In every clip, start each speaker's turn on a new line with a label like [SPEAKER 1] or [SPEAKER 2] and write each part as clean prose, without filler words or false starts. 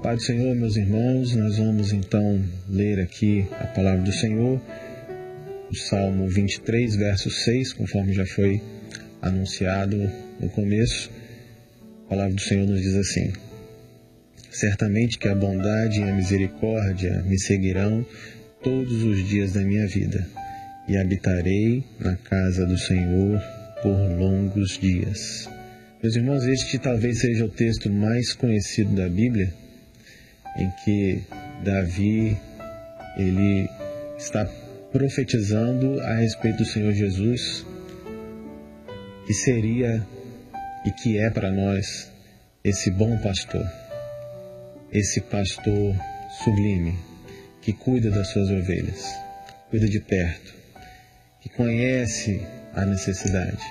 [SPEAKER 1] Pai do Senhor, meus irmãos, nós vamos então ler aqui a palavra do Senhor, o Salmo 23, verso 6, conforme já foi anunciado no começo. A palavra do Senhor nos diz assim: certamente que a bondade e a misericórdia me seguirão todos os dias da minha vida, e habitarei na casa do Senhor por longos dias. Meus irmãos, este talvez seja o texto mais conhecido da Bíblia, em que Davi ele está profetizando a respeito do Senhor Jesus, que seria e que é para nós esse bom pastor, esse pastor sublime, que cuida das suas ovelhas, cuida de perto, que conhece a necessidade.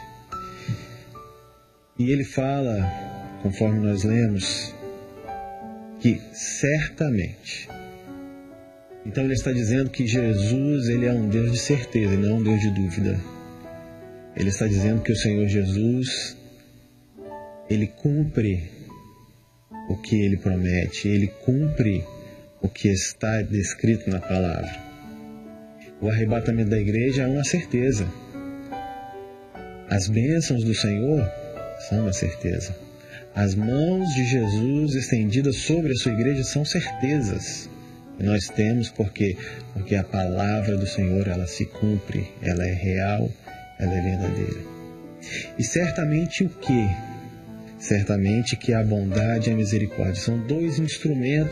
[SPEAKER 1] E ele fala, conforme nós lemos, que certamente. Então ele está dizendo que Jesus ele é um Deus de certeza e não um Deus de dúvida. Ele está dizendo que o Senhor Jesus, ele cumpre o que ele promete, ele cumpre o que está descrito na palavra. O arrebatamento da igreja é uma certeza. As bênçãos do Senhor são uma certeza. As mãos de Jesus estendidas sobre a sua igreja são certezas que nós temos, porque a palavra do Senhor ela se cumpre, ela é real, ela é verdadeira. E certamente o quê? Certamente que a bondade e a misericórdia são dois instrumentos